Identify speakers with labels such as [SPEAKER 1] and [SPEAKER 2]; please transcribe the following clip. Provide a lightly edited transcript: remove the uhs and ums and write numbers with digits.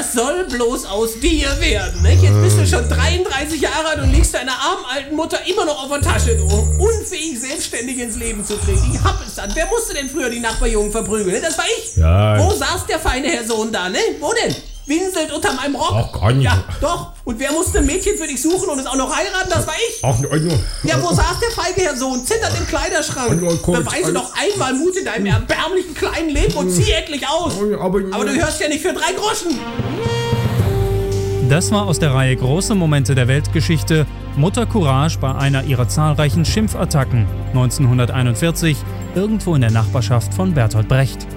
[SPEAKER 1] was soll bloß aus dir werden, nicht? Jetzt bist du schon 33 Jahre alt und liegst deiner armen alten Mutter immer noch auf der Tasche, du. Unfähig, selbstständig ins Leben zu treten. Ich hab es dann. Wer musste denn früher die Nachbarjungen verprügeln, ne? Das war ich.
[SPEAKER 2] Ja.
[SPEAKER 1] Wo saß der feine Herr Sohn da, ne? Wo denn? Winselt unter meinem Rock.
[SPEAKER 2] Ach, gar nicht.
[SPEAKER 1] Ja, doch. Und wer musste ein Mädchen für dich suchen und es auch noch heiraten? Das war ich.
[SPEAKER 2] Ach,
[SPEAKER 1] Ja, wo saß der feige Herr Sohn? Zittert im Kleiderschrank. Beweise doch einmal Mut in deinem erbärmlichen kleinen Leben und zieh endlich aus. Aber du hörst ja nicht für 3 Groschen.
[SPEAKER 3] Das war aus der Reihe Große Momente der Weltgeschichte Mutter Courage bei einer ihrer zahlreichen Schimpfattacken 1941 irgendwo in der Nachbarschaft von Bertolt Brecht.